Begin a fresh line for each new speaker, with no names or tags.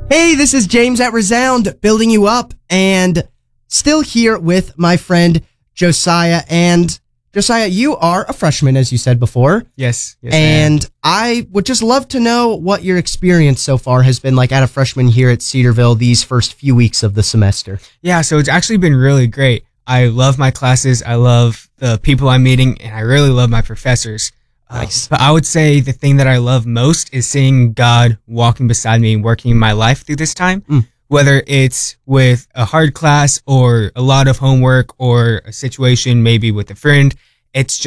Hey, this is James at Resound, building you up, and still here with my friend Josiah. And Josiah, you are a freshman, as you said before.
Yes.
And I would just love to know what your experience so far has been like as a freshman here at Cedarville these first few weeks of the semester.
Yeah, so it's actually been really great. I love my classes. I love the people I'm meeting, and I really love my professors.
Nice.
But I would say the thing that I love most is seeing God walking beside me and working in my life through this time. Whether it's with a hard class or a lot of homework or a situation maybe with a friend, it's just